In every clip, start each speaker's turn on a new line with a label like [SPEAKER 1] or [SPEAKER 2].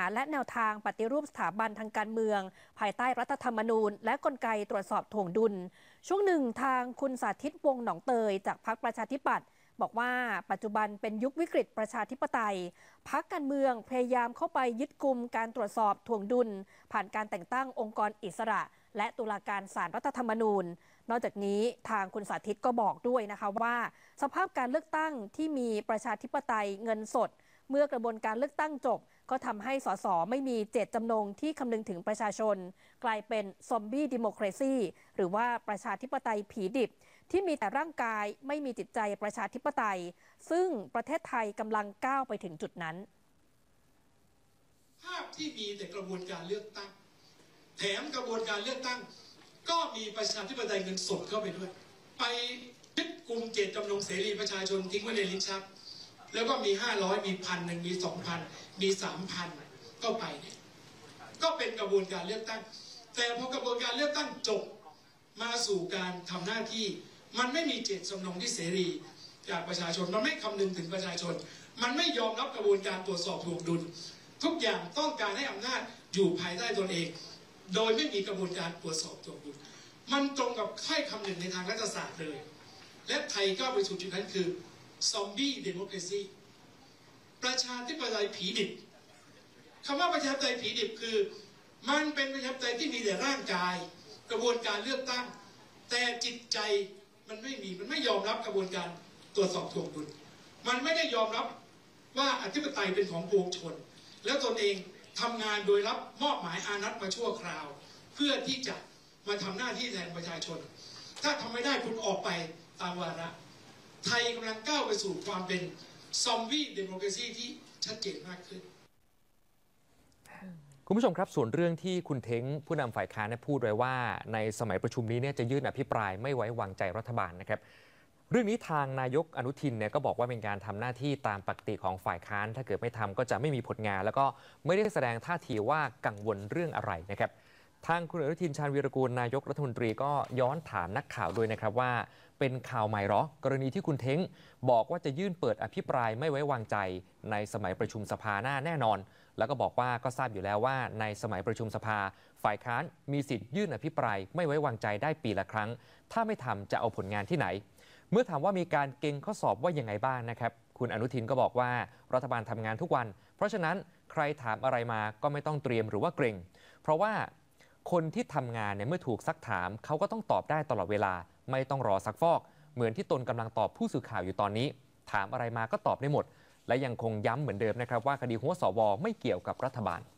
[SPEAKER 1] และแนวทางปฏิรูปสถาบันทางการเมืองภายใต้รัฐธรรมนูญและกลไกตรวจสอบถ่วงดุลช่วงหนึ่งทางคุณสาธิตวงศ์หนองเตยจากพรรคประชาธิปัตย์บอกว่าปัจจุบันเป็นยุควิกฤตประชาธิปไตยพรรคการเมืองพยายามเข้าไปยึดกุมการตรวจสอบถ่วงดุลผ่านการแต่งตั้งองค์กรอิสระและตุลาการศาลรัฐธรรมนูญนอกจากนี้ทางคุณสาธิตก็บอกด้วยนะคะว่าสภาพการเลือกตั้งที่มีประชาธิปไตยเงินสดเมื่อกระบวนการเลือกตั้งจบก็ทำให้สสไม่มีเจตจำนงที่คำนึงถึงประชาชนกลายเป็นซอมบี้ดิโมคราซีหรือว่าประชาธิปไตยผีดิบที่มีแต่ร่างกายไม่มีจิตใจประชาธิปไตยซึ่งประเทศไทยกำลังก้าวไปถึงจุดนั้น
[SPEAKER 2] ภาพที่มีแต่กระบวนการเลือกตั้งแถมกระบวนการเลือกตั้งก็มีประชาธิปไตยเงินสดเข้าไปด้วยไปยึดกลุ่มเจตจำนงเสรีประชาชนทิ้งไว้ในลิ้นชักแล้วก็มี500มี1,000มี2,000มี3,000เข้าไปเนี่ยก็เป็นกระบวนการเลือกตั้งแต่พอกระบวนการเลือกตั้งจบมาสู่การทำหน้าที่มันไม่มีเจตจำนงที่เสรีจากประชาชนมันไม่คำนึงถึงประชาชนมันไม่ยอมรับกระบวนการตรวจสอบถ่วงดุลทุกอย่างต้องการให้อำนาจอยู่ภายใต้ตนเองโดยไม่มีกระบวนการตรวจสอบถ่วงดุลมันตรงกับถ้อยคำหนึ่งในทางรัฐศาสตร์เลยและไทยก็ไปสู่จุดนั้นคือซอมบี้เดโมคราซีประชาธิปไตยผีดิบคำว่าประชาธิปไตยผีดิบคือมันเป็นประชาธิปไตยที่มีแต่ร่างกายกระบวนการเลือกตั้งแต่จิตใจมันไม่มีมันไม่ยอมรับกระบวนการตรวจสอบถ่วงดุลมันไม่ได้ยอมรับว่าอธิปไตยเป็นของปวงชนแล้วตนเองทำงานโดยรับมอบหมายอานัตมาชั่วคราวเพื่อที่จะมาทำหน้าที่แทนประชาชนถ้าทำไม่ได้คุณออกไปตามวาระไทยกำลังก้าวไปสู่ความเป็นซอมบี้เดโมคราซีที่ชัดเจนมากขึ้น
[SPEAKER 3] คุณผู้ชมครับส่วนเรื่องที่คุณเท้งผู้นำฝ่ายค้านพูดไว้ว่าในสมัยประชุมนี้จะยื่นอภิปรายไม่ไว้วางใจรัฐบาลนะครับเรื่องนี้ทางนายกอนุทินก็บอกว่าเป็นการทำหน้าที่ตามปกติของฝ่ายค้านถ้าเกิดไม่ทำก็จะไม่มีผลงานแล้วก็ไม่ได้แสดงท่าทีว่ากังวลเรื่องอะไรนะครับทางคุณอนุทินชาญวีรกูลนายกรัฐมนตรีก็ย้อนถามนักข่าวด้วยนะครับว่าเป็นข่าวใหม่หรอกรณีที่คุณเท้งบอกว่าจะยื่นเปิดอภิปรายไม่ไว้วางใจในสมัยประชุมสภาหน้าแน่นอนแล้วก็บอกว่าก็ทราบอยู่แล้วว่าในสมัยประชุมสภาฝ่ายค้านมีสิทธิ์ยื่นอภิปรายไม่ไว้วางใจได้ปีละครั้งถ้าไม่ทำจะเอาผลงานที่ไหนเมื่อถามว่ามีการเก่งข้อสอบว่ายังไงบ้างนะครับคุณอนุทินก็บอกว่ารัฐบาลทำงานทุกวันเพราะฉะนั้นใครถามอะไรมาก็ไม่ต้องเตรียมหรือว่าเกรงเพราะว่าคนที่ทำงานเมื่อถูกซักถามเขาก็ต้องตอบได้ตลอดเวลาไม่ต้องรอซักฟอกเหมือนที่ตนกำลังตอบผู้สื่อข่าวอยู่ตอนนี้ถามอะไรมาก็ตอบได้หมดและยังคงย้ำเหมือนเดิมนะครับว่าคดีหัวสวไม่เกี่ยวกับรัฐบาล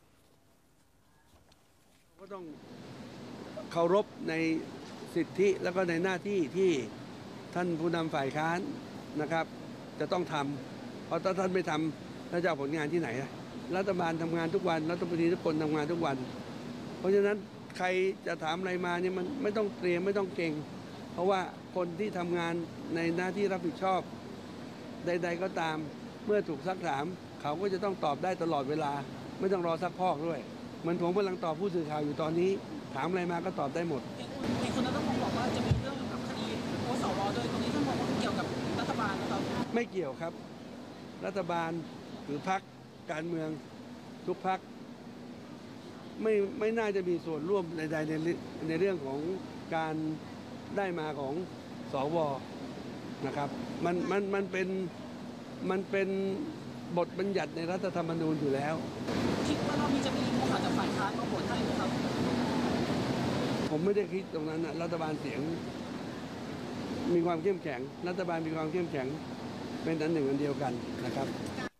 [SPEAKER 4] ก็ต้องเคารพในสิทธิแล้วก็ในหน้าที่ที่ท่านผู้นำฝ่ายค้านนะครับจะต้องทำเพราะถ้าท่านไม่ทำแล้วจะเอาผลงานที่ไหนรัฐบาลทำงานทุกวันรัฐมนตรีทุกคนทำงานทุกวันเพราะฉะนั้นใครจะถามอะไรมาเนี่ยมันไม่ต้องเตรียมไม่ต้องเก่งเพราะว่าคนที่ทำงานในหน้าที่รับผิดชอบใดๆก็ตามเมื่อถูกซักถามเขาก็จะต้องตอบได้ตลอดเวลาไม่ต้องรอซักพอกด้วยเหมือนผมกำลังตอบผู้สื่อข่าวอยู่ตอนนี้ถามอะไรมาก็ตอบได้หมด
[SPEAKER 5] คุณนัทพงศ์บอกว่าจะมีเรื่องกับคดีหัวสวโดยตรงนี้ท่านบอกว่าเกี่ยวกับรัฐบาลนะครับ
[SPEAKER 4] ไม่เกี่ยวครับรัฐบาลหรือพรรคการเมืองทุกพรรคไม่น่าจะมีส่วนร่วมใดๆในเรื่องของการได้มาของสวนะครับมันเป็นบทบัญญัติในรัฐธรรมนูญอยู่แล้ว
[SPEAKER 5] คิดว่าเราจะมีโอกาสจากฝ่ายค้านมาโหวตให้ไหมครับ
[SPEAKER 4] ผมไม่ได้คิดตรงนั้นนะรัฐบาลเสียงมีความเข้มแข็งรัฐบาลมีความเข้มแข็งเป็นอันหนึ่งอันเดียวกันนะครับ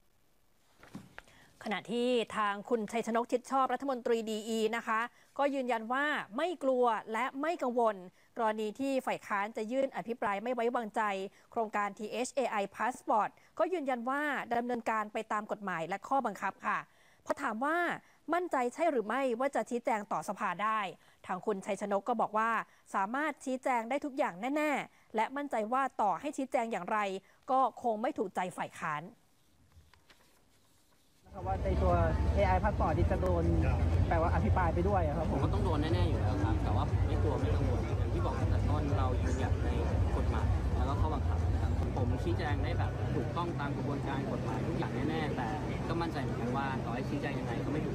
[SPEAKER 1] ขณะที่ทางคุณชัยชนกชิดชอบรัฐมนตรีดีนะคะก็ยืนยันว่าไม่กลัวและไม่กังวลกรณีที่ฝ่ายค้านจะยื่นอภิปรายไม่ไว้วางใจโครงการ THAI Passport ก็ยืนยันว่าดำเนินการไปตามกฎหมายและข้อบังคับค่ะพอถามว่ามั่นใจใช่หรือไม่ว่าจะชี้แจงต่อสภาได้ทางคุณชัยชนกก็บอกว่าสามารถชี้แจงได้ทุกอย่างแน่ๆและมั่นใจว่าต่อให้ชี้แจงอย่างไรก็คงไม่ถูกใจฝ่ายค้าน
[SPEAKER 6] ว่าในตัว AI พาสปอร์ตที่จะโดนแปลว่าอภิปรายไปด้วยครับ
[SPEAKER 7] ผมก็ต้องโดนแน่ๆอยู่แล้วครับแต่ว่าไม่กลัวไม่กังวลอย่างที่บอกตั้งแต่ต้นเรายืนหยัดในกฎหมายแล้วก็ข้อบังคับนะครับผมชี้แจงได้แบบถูกต้องตามกระบวนการกฎหมายทุกอย่างแน่ๆแต่ก็มั่นใจเหมือนกันว่าต่อให้ชี้แจงยังไงก็ไม่ถูก